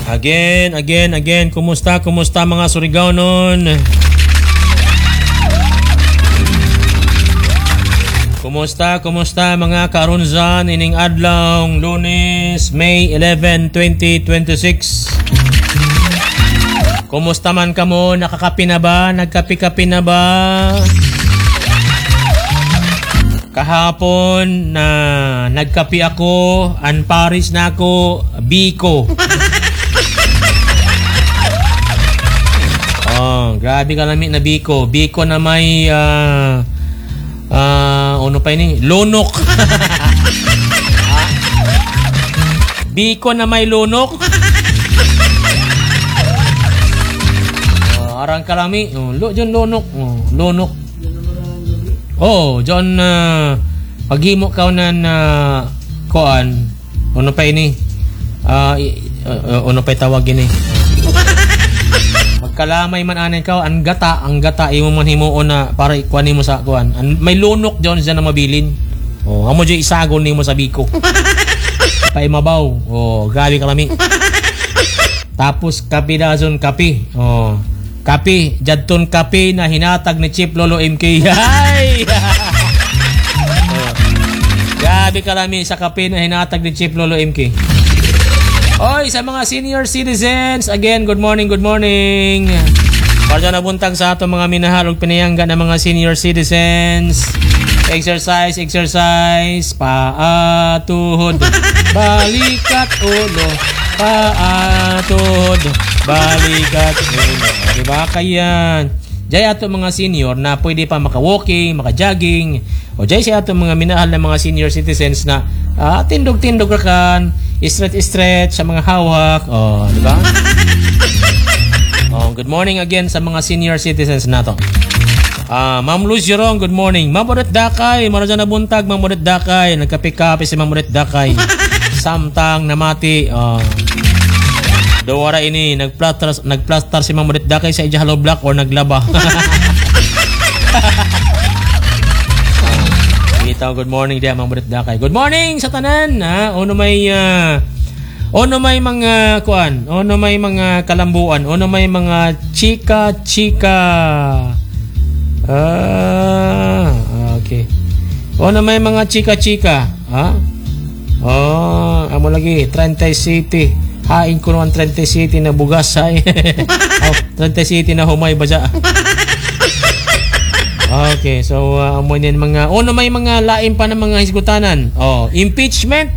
Again. Kumusta mga Surigao nun? Kumusta mga karunzan ining adlaw Lunes, May 11, 2026? Kumusta man kamo? Nakakapi na ba? Nagkapi-kapi na ba? Kahapon na nagkapi ako, Paris na ako, Biko. Grabe kalami na Biko. Biko na may ano pa ini? Lunok. Biko na may lunok. Arang kalami. Diyan lunok. Lunok. Diyan paghimo ka na kuan. Ano pa ini? Ano pa tawag ini? Magkalamay man anay ka, ang gata imo man himuon na para ikuan mo sa kuan. May lunok diyon na mabilin. Amo jay isagon nimo sa Biko. Pa imabaw. Grabe kalami. Tapos kapi dazon kapi. Kapi, jadton kapi na hinatag ni Chief Lolo MK. Hay! Grabe kalami sa kapi na hinatag ni Chief Lolo MK. Oy, sa mga senior citizens, again, good morning. Para na buntag sa ato mga minahal ug pinayangga na mga senior citizens. Exercise, paa, tuhod, balikat, ulo, paa, tuhod, balikat, ulo. Diba kayan? Jay ato mga senior na pwede pa maka-walking, maka-jogging, o jay siya ato mga minahal na mga senior citizens na tindog-tindog rakan, stretch sa mga hawak. Di ba? Good morning again sa mga senior citizens nato. Ma'am Luz Jerong, good morning. Ma'am Odette Dakay, marajan na buntag, Ma'am Odette Dakay. Nagkape-kape si Ma'am Odette Dakay. Samtang namati. Dawara ini, nagplastar si Ma'am Odette Dakay sa Ijahalo Black or naglaba. Good morning dia Ma'am Odette Dakay. Good morning sa tanan. Ono may mga kuan, ono may mga kalambuan, ono may mga chika. Okay. Ono may mga chika. Amo lagi 30 City. Hain ko naman 30 City na bugas ay. 30 City na humay baja. Okay, so amo yan mga may mga lain pa ng mga hisgutanan. Impeachment.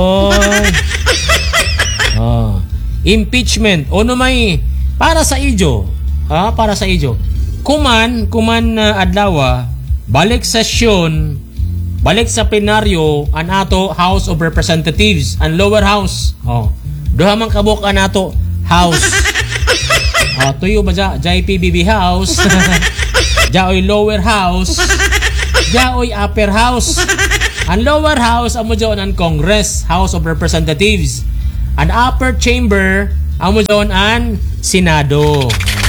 Impeachment. May para sa ijo. Para sa ijo. Kuman adlaw balik session, balik sa plenaryo an ato House of Representatives, an lower house. Duha man kabuk an ato house. Tuyo ba jay PBB house? Jaoy lower house, jaoy upper house. Ang lower house amo diyon ang Congress, House of Representatives. Ang upper chamber amo diyon ang Senado.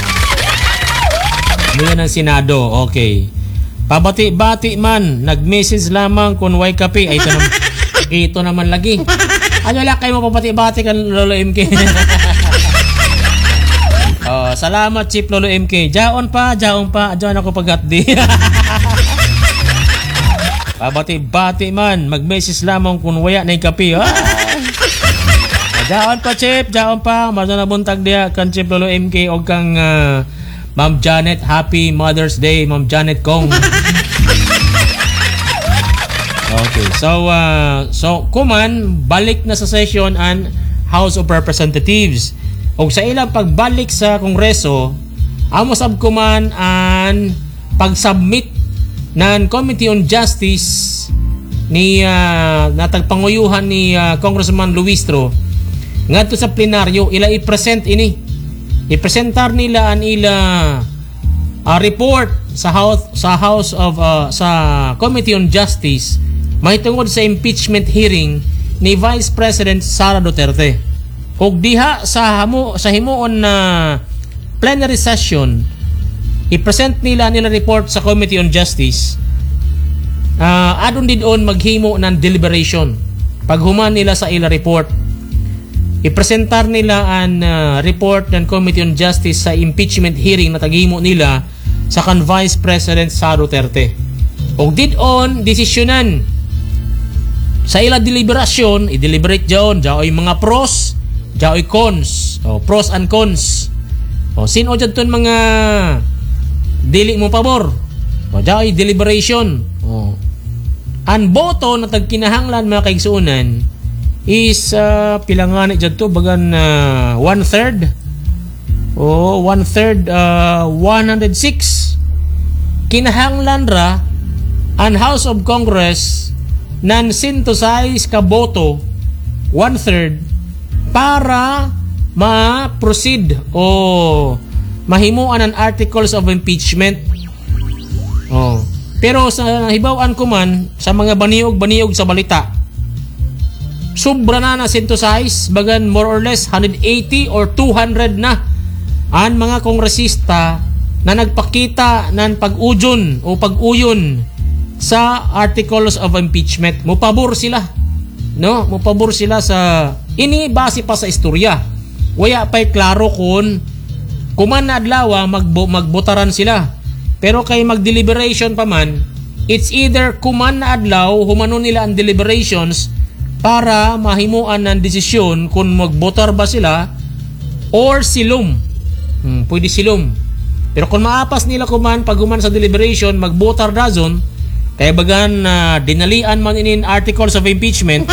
Mula ng Senado, okay. Pabati-bati man, nag-message lamang kung way kape. Ay, ito naman lagi. Ano lang kayo mapabati-bati kan Lolo MK? Salamat Chief Lolo MK. Jaon pa. Diyan ako pag-atdi. Pabati-bati man, mag-message lamang kung waya na yung kape. Jaon pa Chief, jaon pa. Maso na buntag dia kan Chief Lolo MK o kang Ma'am Janet. Happy Mother's Day, Ma'am Janet Kong. Okay, so kuman balik na sa session ang House of Representatives. O sa ilang pagbalik sa Kongreso, amo sab kuman ang pag-submit ng Committee on Justice ni natagpanguyuhan ni Congressman Luistro ngadto sa plenaryo ila i-present ini. I-presentar nila ang ila report sa Committee on Justice mahitungod sa impeachment hearing ni Vice President Sara Duterte. Ug diha sa himuon na plenary session, i-present nila report sa Committee on Justice. Adun didon maghimo ng deliberation paghuman nila sa ila report. ipresentar nila ang report ng Committee on Justice sa impeachment hearing na tagimo nila sa kan Vice President Sara Duterte. Og did-on desisyonan sa ila deliberasyon, i-deliberate dyan mga pros, dyan cons, pros and cons. Sino dyan ton mga dili mo pabor? Dyan deliberation. Ang boto na tagkinahanglan mga kaigsuunan is pilangani dyan to bagan 1/3 1/3 106 kinahanglan ra ang House of Congress nan synthesize ka boto 1/3 para ma-proceed o mahimuan ang articles of impeachment. Pero sa hibaw-an ko man sa mga baniog sa balita, sobra na synthesize bagan more or less 180 or 200 na ang mga kongresista na nagpakita ng pag-ujon o pag-uyon sa articles of impeachment. Mupabor sila, no? Mupabor sila sa ini base pa sa istorya. Waya pa'y klaro kung kuman na adlaw magbotaran sila. Pero kay mag-deliberation pa man, it's either kuman na adlaw humano nila ang deliberations para mahimuan ng desisyon kung magbotar ba sila or silom. Pwede silom. Pero kung maapas nila kuman pag human sa deliberation magbotar dazon, kaya bagan dinalian man inin articles of impeachment.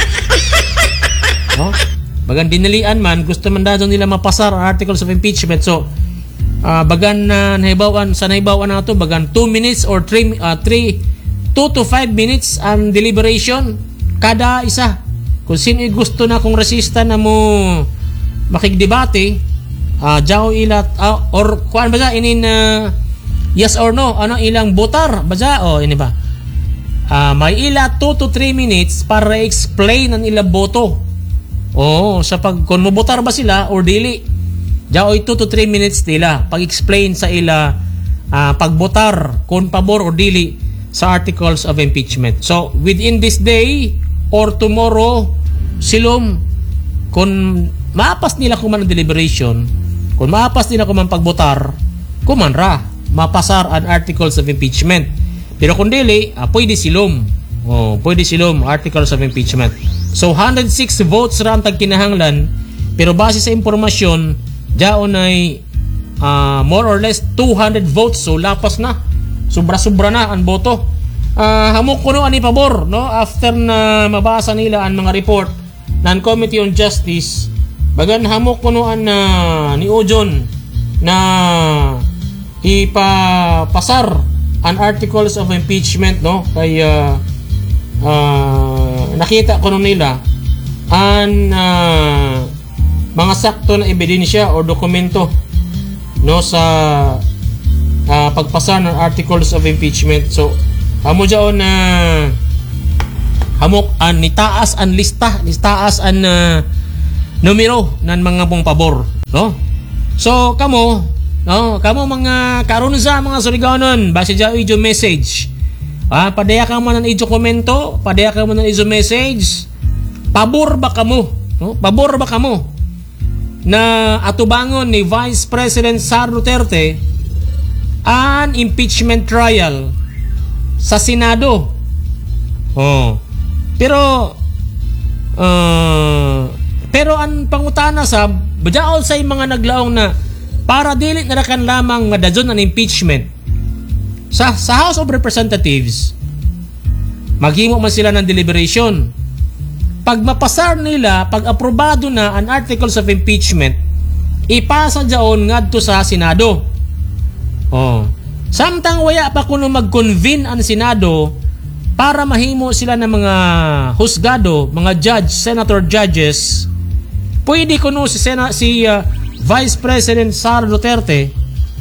Bagan dinalian man, gusto man dazon nila mapasar ang articles of impeachment. So bagan nahibawan na to bagan 2 minutes or 2 to 5 minutes ang deliberation kada isa. Kung sino gusto na kongresista na mo makigdebate, jaw ilat or kuan ba inin yes or no ano ilang botar ba ini ba may ila 2 to 3 minutes para explain ang ilang boto sa pag kung mobotar ba sila or dili. Jaw 2 to 3 minutes nila pag-explain sa ila pagbotar kung pabor o dili sa articles of impeachment. So within this day or tomorrow silom kung maapas nila kuman ang deliberation, kung maapas nila kuman pagbotar, kuman ra mapasar ang articles of impeachment. Pero kung dili, pwede silom. Pwede silom articles of impeachment. So 106 votes ra ang tagkinahanglan, pero base sa impormasyon daon ay more or less 200 votes, so lapas na, sobra-sobra na ang boto. Hamok kuno ani pabor, no? After na mabasa nila ang mga report ng Committee on Justice, bagan hamok kuno an ni Ojon na ipapasar ang articles of impeachment, no? Kay nakita kuno nila ang mga sakto na ebidensya o dokumento, no, sa pagpasa ng articles of impeachment. So amo jaon na hamok an nitaas an listaas an numero ng mga pong pabor, no? So kamo mga karon sa mga Surigaonon base ja ijo message, padaya ka man ang ijo komento, padaya ka man ang ijo message, pabor ba kamo, no? Pabor ba kamo na atubangon ni Vice President Sara Duterte an impeachment trial sa Senado? Pero ang pangutana sa bajaol say mga naglaong na para dili na kan lamang madadyon ang impeachment sa House of Representatives, maghimo man sila ng deliberation. Pag mapasar nila, pag aprobado na ang articles of impeachment, ipasa dyaon ngadto sa Senado. Samtang waya pa kuno mag-convene ang Senado para mahimo sila ng mga husgado, mga judge, senator judges, pwede kuno si Vice President Sara Duterte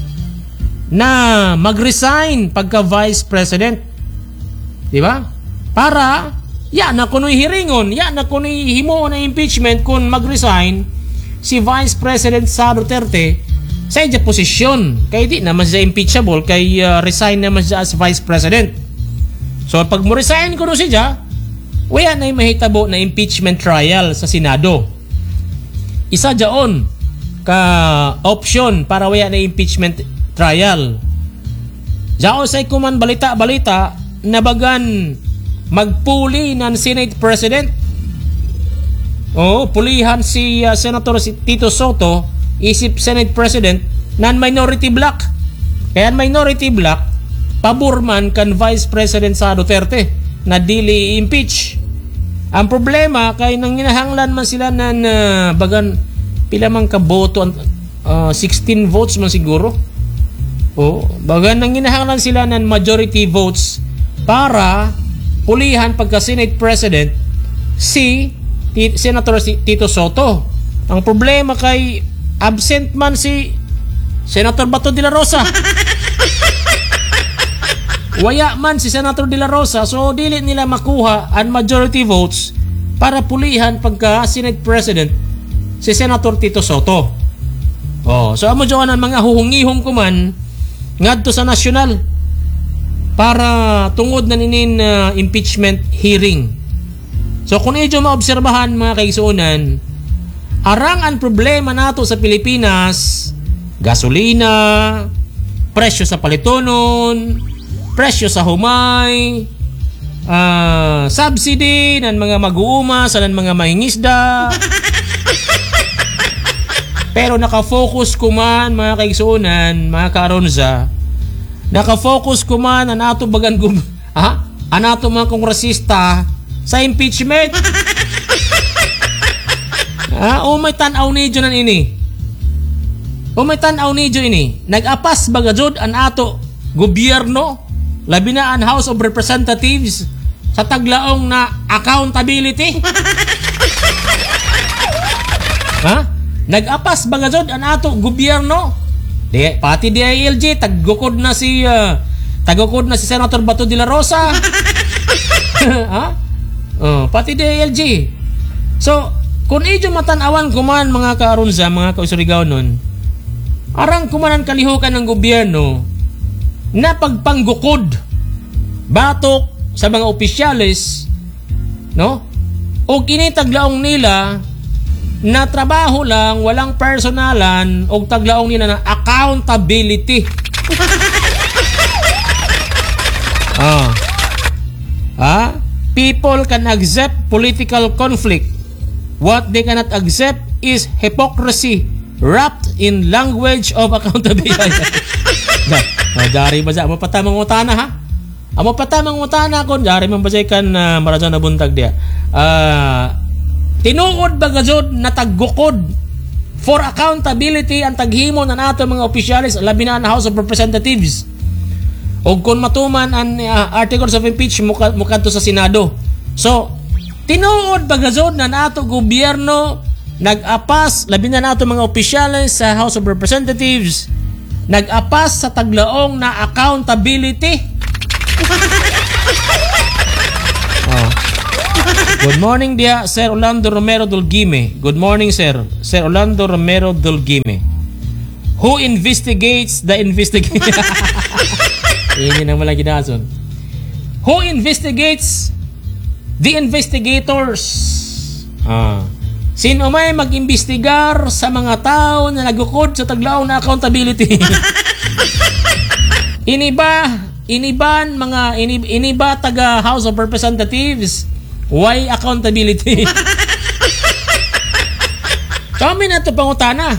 na mag-resign pagka Vice President. Di ba? Para na kuno'y hiringon, na kuno'y himo na impeachment kung mag-resign si Vice President Sara Duterte sa iya posisyon. Kaya di naman siya impeachable, kay resign naman siya as Vice President. So pag mo resign kuno siya, wala na yung mahitabo na impeachment trial sa Senado. isa jaon ka option para waya na impeachment trial. Jaon say kuman balita na bagan magpuli ng Senate President. Pulihan si Senator Tito Soto isip Senate President nan minority block. Kaya minority block pabor man kan Vice President sa Duterte na dili impeach. Ang problema kay nang ginahanglan man sila nan bagan pila man ka boto 16 votes man siguro. Bagan nang ginahanglan sila ng majority votes para pulihan pagka Senate President si Senator Tito Soto. Ang problema kay absent man si Senator Bato de la Rosa. Waya man si Senator de la Rosa, so dili nila makuha ang majority votes para pulihan pagka Senate President si Senator Tito Soto. So amo diyan ang mga huhungihom ko man ngadto sa nasyonal para tungod na ninin impeachment hearing. So kung medyo maobserbahan mga kaigsuonan, arang ang problema nato sa Pilipinas, gasolina, presyo sa palitonon, presyo sa humay, subsidy ng mga mag-uuma sa mga mangingisda. Pero nakafocus kuman mga kaigsuonan, mga karonza, nakafocus kuman ang ato bagan ang ato mga kongresista sa impeachment. May tanaw ni Diyo nan ini. May tanaw ni Diyo ini. Nag-apas bagajod ang ato gobyerno, labi na ang House of Representatives sa taglaong na accountability. Nag-apas bagajod ang ato gobyerno. Pati DILG taggukod na si Senator Bato de la Rosa. Pati DILG. So, kung idyo matanawan kuman mga kaarunza, mga kausurigaw nun, arang kumanan kalihukan ng gobyerno na pagpanggukod batok sa mga opisyalis, no? O kinitaglaong nila na trabaho lang, walang personalan, o taglaong nila na accountability. People can accept political conflict. What they cannot accept is hypocrisy wrapped in language of accountability. Dari ba mo patamang utana ha? Amo patamang utana kon dari man ba kan maradyo na buntag dia. Tinuod ba gazod na taggukod for accountability ang taghimo ng ato mga opisyalis labi na ang House of Representatives. O kung matuman ang articles of impeachment mukadto sa Senado. So tinuod bagazod na nato gobyerno nag-apas labi na nato mga opisyalis sa House of Representatives nag-apas sa taglaong na accountability. Good morning dia Sir Orlando Romero Dulgime. Good morning Sir Orlando Romero Dulgime. Who investigates the investigation? Ini nang malagi nason. Who investigates the investigators? Sino may mag-imbestigar sa mga tao na nagukod sa taglaw na accountability? Iniba taga House of Representatives. Why accountability? Kami na ito pangutana.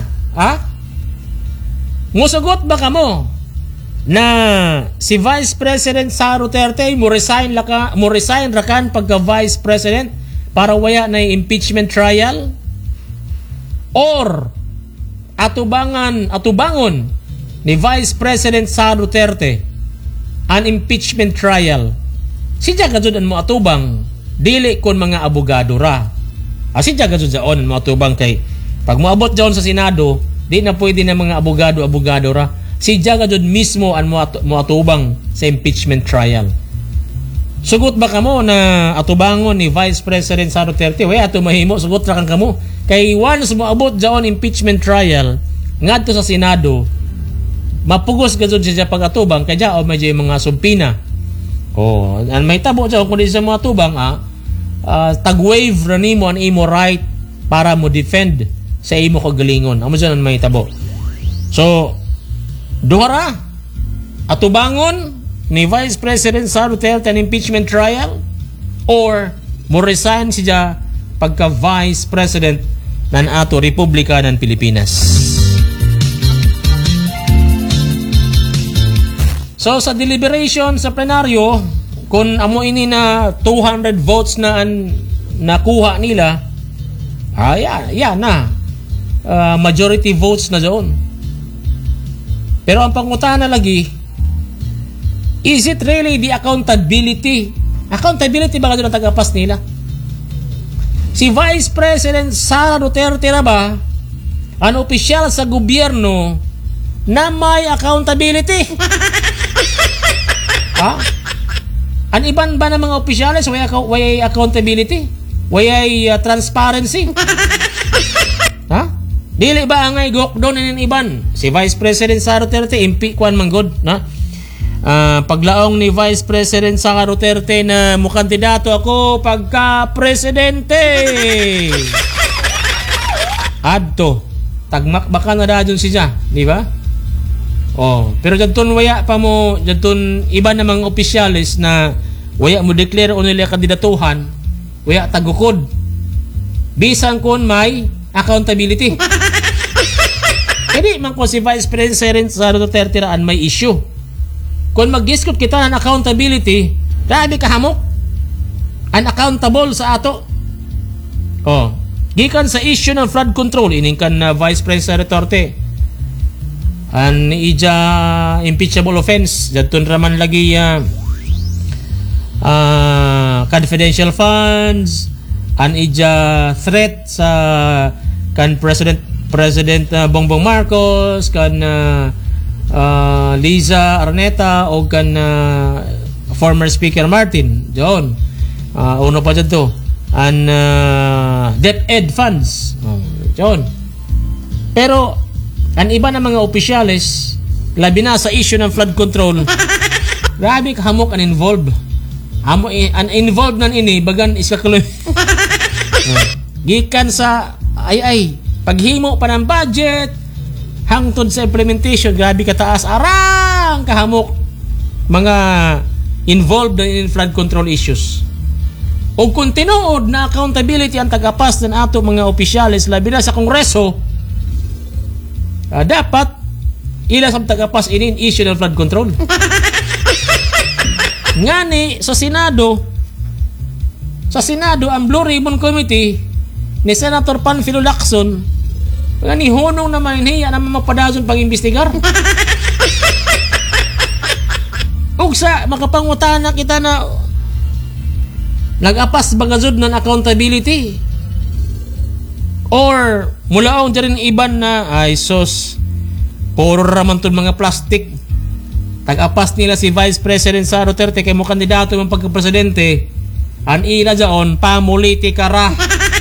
Musugot ba kamo na si Vice President Sara Duterte mo resign rakan pagka Vice President para waya na impeachment trial? Or atubangon ni Vice President Sara Duterte an impeachment trial? Sidya gajud mo atubang dili kon mga abogado ra. Sidya gajud jaon mo atubang kay pag moabot jaon sa Senado, di na pwede na mga abogado ra. Sidya gajud mismo an mo atubang sa impeachment trial. Sugot ba kamo na atubangon ni Vice President Sara Duterte? Way ato mahimo sugot ra kan kamo. Kay once moabot jaon impeachment trial ngadto sa Senado, mapugos gajud siya pag-atubang kay jao may mga sumpina. An may tabo jaon kun di sa mga atubang tag-waive ra nimo an imo right para mo defend sa imo kagalingon. Amo dyan ang may tabo. So, duhara atubangon ni Vice President Sara Duterte an impeachment trial or mo resign siya pagka Vice President ng ato Republika ng Pilipinas. So sa deliberation sa plenaryo, kung amo ini na 200 votes na nakuha nila, yan na. Majority votes na doon. Pero ang pangutana lagi, is it really the accountability? Accountability ba ka doon ang tagapas nila? Si Vice President Sara Duterte na ba ang opisyal sa gobyerno na may accountability? Ha? Ang iban ba ng mga opisyalis way accountability? Way transparency? Ha? Dili ba angay gok doon ng iban? Si Vice President Sara Duterte impi kwan manggod, na? Paglaong ni Vice President Sara Duterte na mukandidato ako pagka-presidente. Adto. Tagmakbakan na dadun siya, di ba? Oh, pero janton waya pa mo, janton iba namang opisyalis na waya mo declare o nila kandidatuhan, waya tagukod. Bisan kon may accountability. Hindi man ko si Vice President Sara Duterte raan may issue. Kung mag-discuss kita ng accountability, grabe kahamok. Unaccountable sa ato. Oh, gikan sa issue ng flood control, ining kan Vice President Duterte. An ija impeachable offense, jadton raman lagi confidential funds, an ija threat sa kan President Bongbong Marcos, kan Liza Araneta o kan former Speaker Martin John. Uno pa dyan to an DepEd funds John. Pero ang iba ng mga opisyalis labi na sa issue ng flood control, grabe kahamok ang involved. Ang involved nan ini bagan iskakaloy. Gikan sa paghimo pa ng budget hangtod sa implementation, grabe kataas arang kahamok mga involved in flood control issues. O kung tinuod na accountability ang tagapas ng ato mga opisyalis labi na sa Kongreso, dapat ila sa tagapas inin issue ng flood control. Ngani sa Senado ang Blue Ribbon Committee ni Senator Panfilo Lacson, ngani hunong naman hiya naman magpadazon pag-imbestigar. Ug sa makapangutana kita na nag-apas bagazod ng accountability or mulaong dyan iban na ay sos puro raman ton mga plastic. Tag-apas nila si Vice President Sara Duterte kay mo kandidato ng pagka-presidente, an ila dyan pamulitika ra.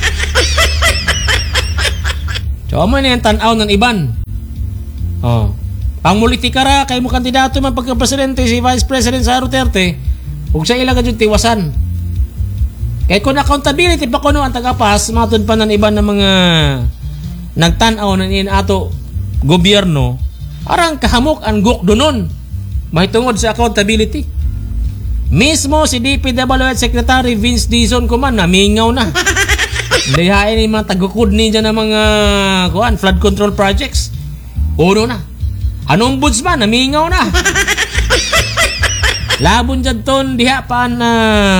So mo na yung tanaw ng iban. Pamulitika ra kay mo kandidato ng pagka-presidente si Vice President Sara Duterte, ug sa ila kadyo tiwasan. Kaya kung accountability pa kuno ang tagapas, matod pa ng iba ng mga nagtanaw ng ato gobyerno, arang kahamok ang guk donon. May tungod sa accountability. Mismo si DPWH Secretary Vince Dizon kuman namingaw na. Lihain ni mga tagukod ninja ng mga flood control projects. Uno na. Anong ombudsman namingaw na. Labon dyan ton diha pa na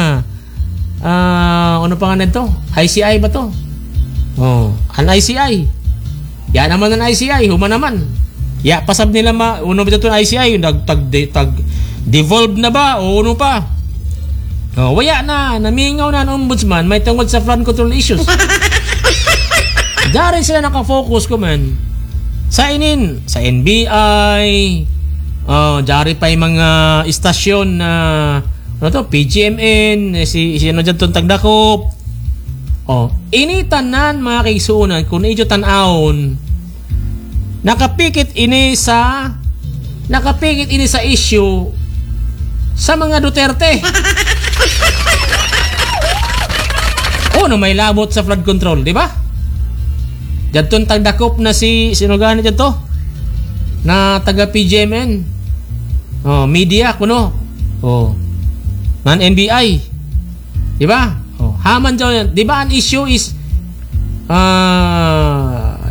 ano pa nga nito? ICI ba to? An ICI. Yan naman ang ICI, huma naman. Ya, pasab nila uno ba ito ICI, devolve na ba o uno pa? Waya na, namingaw na ang ombudsman, may tungkol sa flood control issues. Dari sila nakafocus ko man sa sa NBI, dari pa yung mga istasyon na PGMN, si ano dyan itong tagdakop. Initanan mga kaigsuunan, kung ito tanawon, nakapikit ini sa issue sa mga Duterte. May labot sa flood control, di ba? Jadton tagdakop na si sino gani dito? Na taga PGMN. Oh, media kuno. Oh. Man NBI. Di ba? Oh, haman daw yan. Di ba ang issue is